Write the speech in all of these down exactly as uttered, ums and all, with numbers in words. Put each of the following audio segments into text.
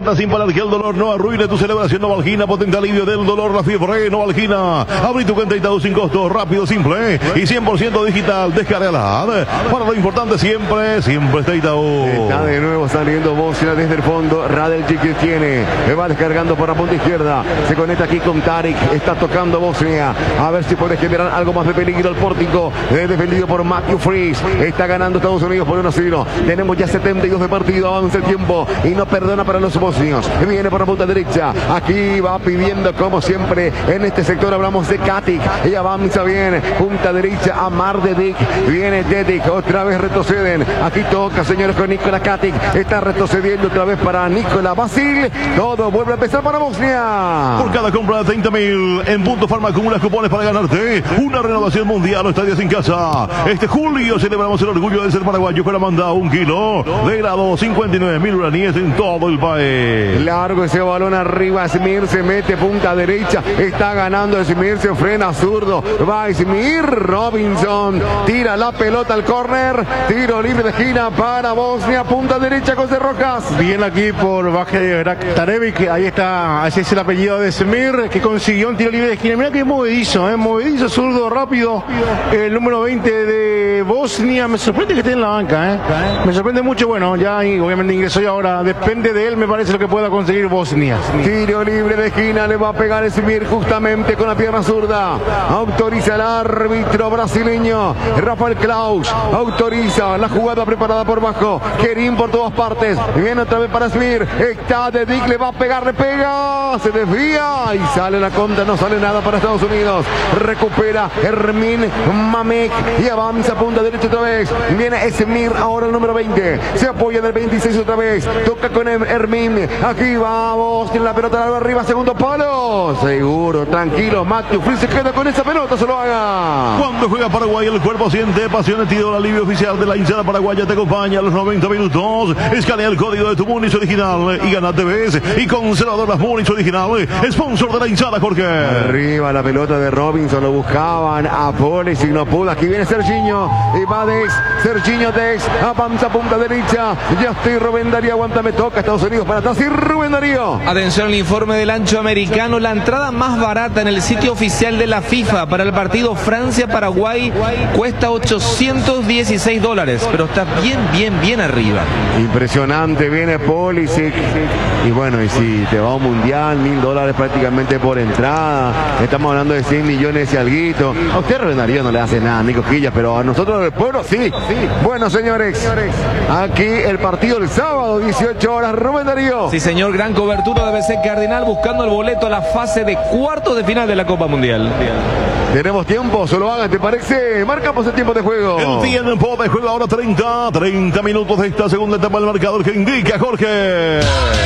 importa sin parar que el dolor no arruine tu celebración. Novalgina, potente alivio del dolor, la fiebre. Novalgina, abrí tu cuenta Itaú sin costo, rápido, simple y cien por ciento digital. Descárgala. Para lo importante siempre, siempre está Itaú. Está de nuevo saliendo Bosnia desde el fondo. Radeljic que tiene, va descargando por la punta izquierda. Se conecta aquí con Tarik. Está tocando Bosnia. A ver si puede generar algo más de peligro al pórtico. Es defendido por Matthew Freeze. Está ganando Estados Unidos por uno a cero. Tenemos ya setenta y dos de partido. Avanza el tiempo y no perdona para los bosnios. Viene por la punta derecha. Aquí va pidiendo como siempre en este sector. Hablamos de Katic. Ella avanza bien. Punta derecha a Mar de Dick. Viene Dedic. Otra vez retroceden. Aquí toca, señores, con Nikola Katic. Está retrocediendo otra vez para Nikola Vasil. Todo vuelve a empezar para Bosnia. Por cada compra de treinta mil en Punto Farma acumulas cupones para ganarte una renovación mundial o estadios en casa. Este julio celebramos el orgullo de ser paraguayo para mandar un kilo de helado, cincuenta y nueve mil uraníes en todo el país. Largo ese balón arriba. Smir se mete punta derecha. Está ganando Smir. Se frena zurdo. Va Smir. Robinson tira la pelota al córner. Tiro libre de esquina para Bosnia. Punta derecha, José Rojas. Bien aquí por Baje de Tarevic. Ahí está. Así es el apellido de Smir, que consiguió un tiro libre de esquina. Mira que movedizo, ¿eh? Movedizo, zurdo, rápido. El número veinte de Bosnia. Me sorprende que esté en la banca, ¿eh? Me sorprende mucho. Bueno, ya obviamente ingresó y ahora depende de él, me parece, lo que pueda conseguir Bosnia. Tiro libre de esquina. Le va a pegar Smir justamente con la pierna zurda. Autoriza el árbitro brasileño Rafael Klaus. Autoriza la jugada preparada por bajo. Kerim por todas partes. Viene otra vez para Smir. Está de Dick. Le va a pegar. Le pega. Se desvía. Y sale la contra. No sale nada para Estados Unidos. Recupera Hermin Mamek. Y avanza punta derecha otra vez. Viene Smir. Ahora el número veinte. Se apoya del veintiséis otra vez. Toca con Hermin. Aquí vamos. Tiene la pelota arriba. Segundo palo. Seguro. Tranquilo. Matthew Freeze se queda con esa pelota. Se lo haga. Cuando juega Paraguay, el cuerpo siente pasión. El alivio oficial de la hinchada paraguaya te acompaña a los noventa minutos. Escanea el código de tu Munich original y gana T Vs y conservadoras Munich original. Sponsor de la hinchada, Jorge. Arriba la pelota de Robinson. Lo buscaban a Poles y no pudo. Aquí viene Serginho. Y va Dex. Serginho Dex. Avanza punta derecha. Ya estoy Rubén Darío. Aguanta, me toca Estados Unidos para atrás. Y Rubén Darío. Atención al informe del ancho americano. La entrada más barata en el sitio oficial de la FIFA para el partido Francia-Paraguay cuesta ochocientos dieciséis dólares, pero está bien, bien, bien arriba. Impresionante, viene Pulisic. Y bueno, y si te va a un mundial, mil dólares prácticamente por entrada. Estamos hablando de cien millones y alguito. A usted, Rubén Darío, no le hace nada, ni cosquillas, pero a nosotros del pueblo sí. Bueno, señores, aquí el partido el sábado, dieciocho horas, Rubén Darío. Sí, señor, gran cobertura de B C Cardinal buscando el boleto a la fase de cuartos de final de la Copa Mundial. Tenemos tiempo, solo hagan, ¿te parece? Marcamos el tiempo de juego. El tiempo de juego ahora treinta, treinta minutos de esta segunda etapa del marcador que indica Jorge.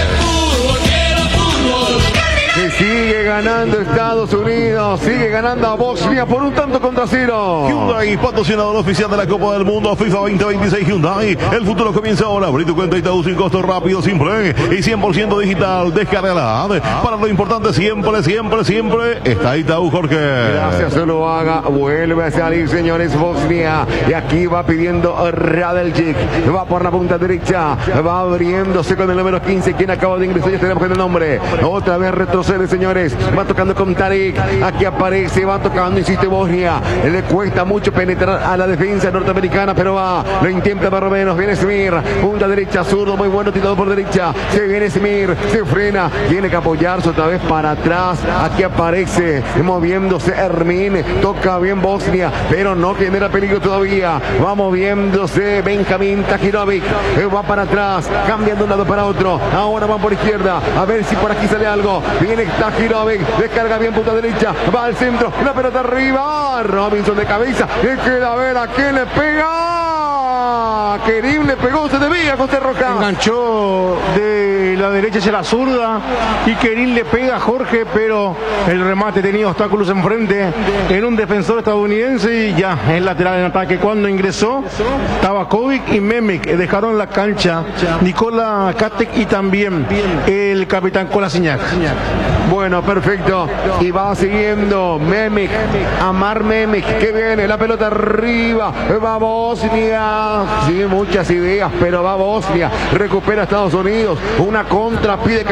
Que sigue ganando Estados Unidos, sigue ganando a Bosnia por un tanto contra cero. Hyundai, patrocinador oficial de la Copa del Mundo FIFA veinte veintiséis. Hyundai, el futuro comienza ahora. Abrí tu cuenta Itaú sin costo, rápido, simple y cien por ciento digital. Descárgala. Para lo importante siempre, siempre, siempre está Itaú, Jorge. Gracias, se lo haga. Vuelve a salir, señores, Bosnia. Y aquí va pidiendo Radeljic. Va por la punta derecha. Va abriéndose con el número quince. Quien acaba de ingresar, ya tenemos el nombre. Otra vez retrocede, señores. Va tocando con Tarik. Aquí aparece, va tocando, insiste Bosnia. Le cuesta mucho penetrar a la defensa norteamericana, pero va. Lo intenta más o menos. Viene Smir. Punta derecha, zurdo, muy bueno, tirado por derecha. Se viene Smir. Se frena. Tiene que apoyarse otra vez para atrás. Aquí aparece, moviéndose Hermin. Toca bien Bosnia, pero no genera peligro todavía. Va moviéndose Benjamín Tahirovic. Va para atrás, cambiando de un lado para otro. Ahora va por izquierda. A ver si por aquí sale algo. Viene Tahirovic. Descarga bien punta derecha. Va al centro. La pelota arriba. Robinson de cabeza. Y queda a ver a quién le pega. Kerim le pegó. Se debía, José Roca. Enganchó de la derecha hacia la zurda. Y Kerim le pega a Jorge, pero el remate tenía obstáculos enfrente en un defensor estadounidense y ya es lateral en ataque. Cuando ingresó Tabakovic y Memek dejaron la cancha. Nikola Katic y también el capitán Kolasinac. Bueno, perfecto. Y va siguiendo Memek, Amar Memek, que viene la pelota arriba. Va Bosnia. Sí, muchas ideas, pero va Bosnia. Recupera Estados Unidos. Una contra, pide